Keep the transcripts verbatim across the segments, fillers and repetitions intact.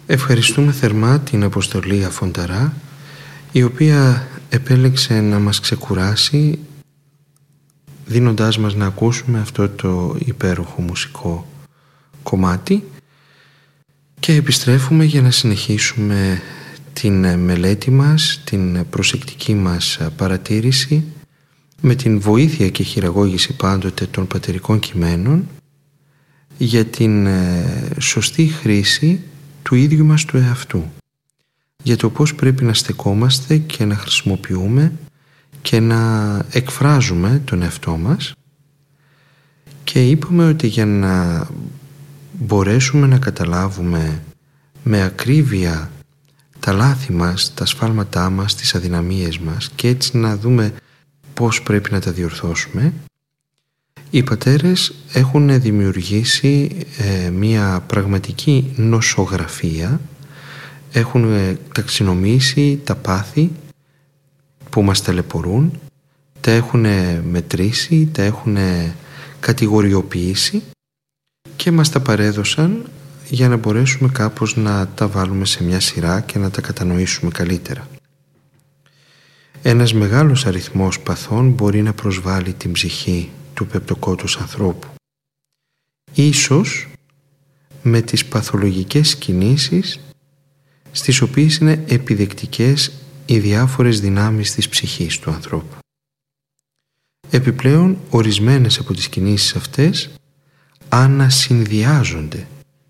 Ευχαριστούμε θερμά την Αποστολή Αφονταρά, η οποία επέλεξε να μας ξεκουράσει δίνοντάς μας να ακούσουμε αυτό το υπέροχο μουσικό κομμάτι, και επιστρέφουμε για να συνεχίσουμε την μελέτη μας, την προσεκτική μας παρατήρηση με την βοήθεια και χειραγώγηση πάντοτε των πατερικών κειμένων για την σωστή χρήση του ίδιου μας του εαυτού, για το πώς πρέπει να στεκόμαστε και να χρησιμοποιούμε και να εκφράζουμε τον εαυτό μας. Και είπαμε ότι για να μπορέσουμε να καταλάβουμε με ακρίβεια τα λάθη μας, τα σφάλματά μας, τις αδυναμίες μας, και έτσι να δούμε πώς πρέπει να τα διορθώσουμε, οι πατέρες έχουν δημιουργήσει ε, μια πραγματική νοσογραφία, έχουν ε, ταξινομήσει τα πάθη που μας ταλαιπωρούν, τα έχουν μετρήσει, τα έχουν κατηγοριοποιήσει και μας τα παρέδωσαν για να μπορέσουμε κάπως να τα βάλουμε σε μια σειρά και να τα κατανοήσουμε καλύτερα. Ένας μεγάλος αριθμός παθών μπορεί να προσβάλλει την ψυχή του πεπτοκότους ανθρώπου. Ίσως με τις παθολογικές κινήσεις στις οποίες είναι επιδεκτικές οι διάφορες δυνάμεις της ψυχής του ανθρώπου. Επιπλέον, ορισμένες από τις κινήσεις αυτές ανασυνδυάζονται.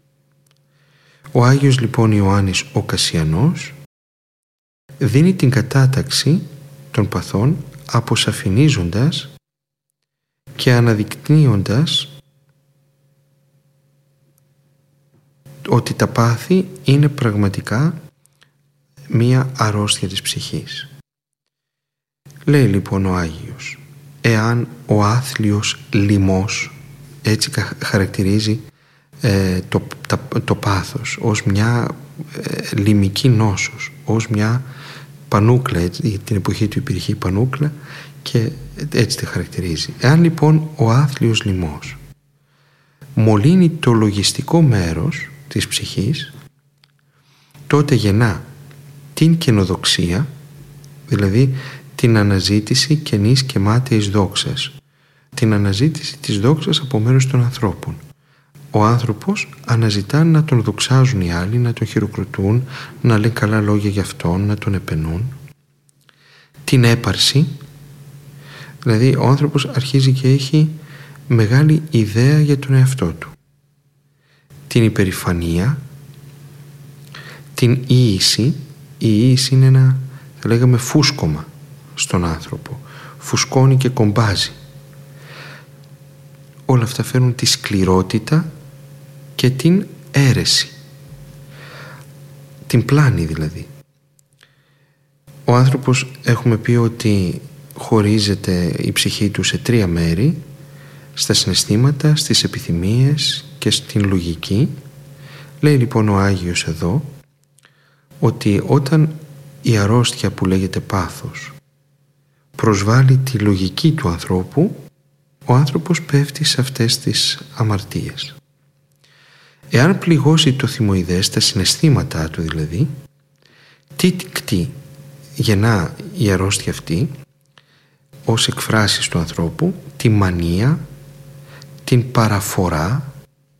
Ο Άγιος λοιπόν Ιωάννης ο Κασσιανός δίνει την κατάταξη των παθών αποσαφηνίζοντας και αναδεικνύοντας ότι τα πάθη είναι πραγματικά μία αρρώστια της ψυχής. Λέει λοιπόν ο Άγιος, εάν ο άθλιος λιμός, έτσι χαρακτηρίζει ε, το, τα, το πάθος, ως μια ε, λιμική νόσος, ως μια πανούκλα, έτσι, την εποχή του υπήρχε η πανούκλα και έτσι τη χαρακτηρίζει. Εάν λοιπόν ο άθλιος λιμός μολύνει το λογιστικό μέρος της ψυχής, τότε γεννά την καινοδοξία, δηλαδή την αναζήτηση καινής και μάταιης δόξας, την αναζήτηση της δόξας από μέρους των ανθρώπων. Ο άνθρωπος αναζητά να τον δοξάζουν οι άλλοι, να τον χειροκροτούν, να λένε καλά λόγια για αυτόν, να τον επενούν. Την έπαρση, δηλαδή ο άνθρωπος αρχίζει και έχει μεγάλη ιδέα για τον εαυτό του. Την υπερηφανία, την ίηση. Η ίηση είναι ένα, θα λέγαμε, φούσκωμα στον άνθρωπο. Φουσκώνει και κομπάζει. Όλα αυτά φέρνουν τη σκληρότητα και την αίρεση. Την πλάνη δηλαδή. Ο άνθρωπος, έχουμε πει ότι χωρίζεται η ψυχή του σε τρία μέρη: στα συναισθήματα, στις επιθυμίες και στην λογική. Λέει λοιπόν ο Άγιος εδώ ότι όταν η αρρώστια που λέγεται πάθος προσβάλλει τη λογική του ανθρώπου, ο άνθρωπος πέφτει σε αυτές τις αμαρτίες. Εάν πληγώσει το θυμοειδές, τα συναισθήματά του δηλαδή, τι κτή γεννά η αρρώστια αυτή ως εκφράσεις του ανθρώπου? Τη μανία, την παραφορά.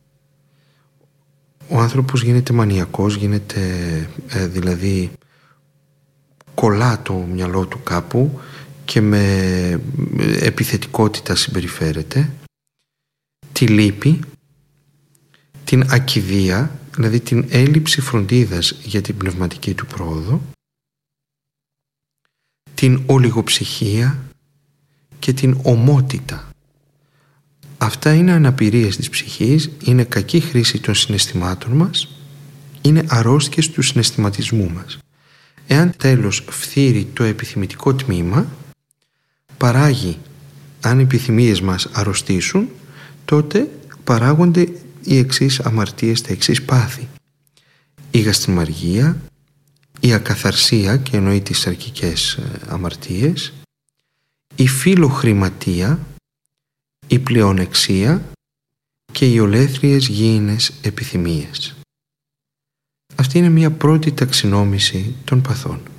Ο άνθρωπος γίνεται μανιακός, γίνεται ε, δηλαδή κολλά το μυαλό του κάπου και με επιθετικότητα συμπεριφέρεται. Τη λύπη, την ακηδία, δηλαδή την έλλειψη φροντίδας για την πνευματική του πρόοδο, την ολιγοψυχία και την ομότητα. Αυτά είναι αναπηρίες της ψυχής, είναι κακή χρήση των συναισθημάτων μας, είναι αρρώστιες του συναισθηματισμού μας. Εάν τέλος φθείρει το επιθυμητικό τμήμα, παράγει, αν οι επιθυμίες μας αρρωστήσουν, τότε παράγονται οι εξής αμαρτίες, τα εξής πάθη: η γαστριμαργία, η ακαθαρσία, και εννοεί τις σαρκικές αμαρτίες, η φιλοχρηματία, η πλεονεξία και οι ολέθριες γήινες επιθυμίες. Αυτή είναι μια πρώτη ταξινόμηση των παθών.